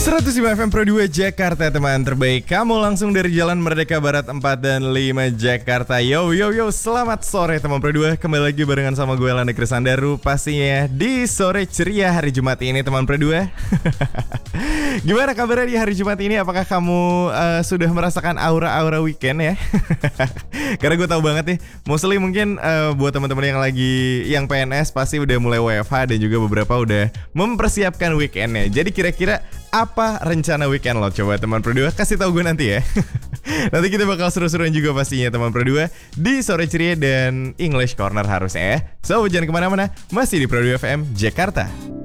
105 FM Pro 2 Jakarta, teman terbaik. Kamu langsung dari Jalan Merdeka Barat 4 dan 5 Jakarta. Yo, selamat sore teman Pro 2. Kembali lagi barengan sama gue Landa Krisandaru. Pastinya di sore ceria hari Jumat ini teman Pro 2. Gimana kabarnya di hari Jumat ini? Apakah kamu sudah merasakan aura-aura weekend ya? Karena gue tahu banget nih, mostly mungkin buat teman-teman yang PNS pasti udah mulai WFH dan juga beberapa udah mempersiapkan weekendnya. Jadi kira-kira apa rencana weekend lo? Coba teman Pro 2 kasih tahu gue nanti ya. Nanti kita bakal seru-seruan juga pastinya teman Pro 2 di sore ceria dan English Corner harusnya ya. So jangan kemana-mana, masih di Pro 2 FM Jakarta.